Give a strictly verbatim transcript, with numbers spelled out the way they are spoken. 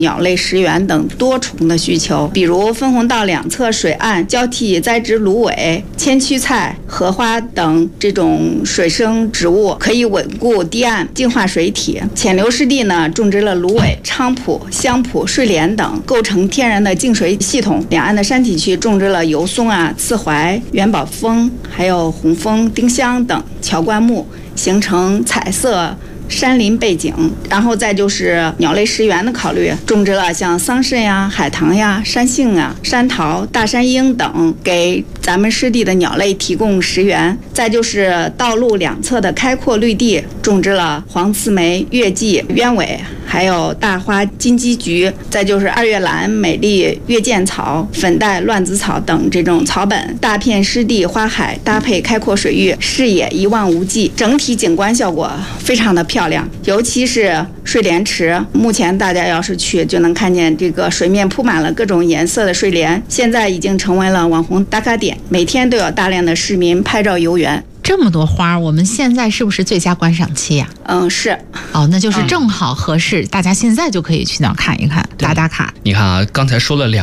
鸟类、食源等多重的需求，比如分洪道两侧水岸交替栽植芦苇、千屈菜、荷花等这种水生植物，可以稳固堤岸、净化水体。浅流湿地呢，种植了芦苇、菖蒲、香蒲、睡莲等，构成天然的净水系统。两岸的山体区种植了油松啊、刺槐、元宝枫，还有红枫、丁香等乔灌木，形成彩色山林背景。然后再就是鸟类食源的考虑，种植了像桑葚呀、海棠呀、山杏啊、山桃、大山樱等，给咱们湿地的鸟类提供食源。再就是道路两侧的开阔绿地，种植了黄刺梅、月季、鸢尾，还有大花金鸡菊。再就是二月兰、美丽、月见草、粉黛、乱子草等这种草本，大片湿地花海搭配开阔水域，视野一望无际，整体景观效果非常的漂亮。尤其是睡莲池，目前大家要是去就能看见这个水面铺满了各种颜色的睡莲，现在已经成为了网红打卡点，每天都有大量的市民拍照游园。 这么多花，我们现在是不是最佳观赏期呀？ 嗯，是。 哦，那就是正好合适，嗯、大家现在就可以去那儿看一看，打打卡。 你看啊，刚才说了两。